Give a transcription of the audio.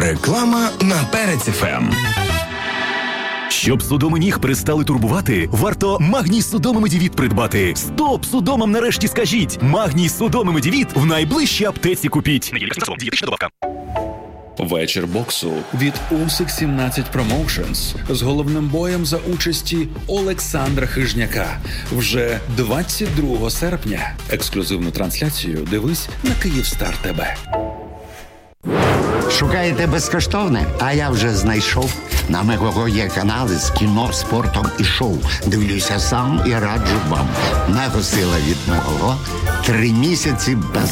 Реклама на Перець ФМ. Щоб судоми ніг перестали турбувати, варто Магній Судоми Медівіт придбати. Стоп! Судомам нарешті скажіть! Магній Судоми Медівіт в найближчій аптеці купіть. Дієтична добавка. Вечір боксу від Usyk 17 Promotions з головним боєм за участі Олександра Хижняка вже 22 серпня. Ексклюзивну трансляцію дивись на Київстар ТБ. Шукаєте безкоштовне? А я вже знайшов. На Мегого є канали з кіно, спортом і шоу. Дивлюся сам і раджу вам. Мего сила від Мегого. 3 місяці без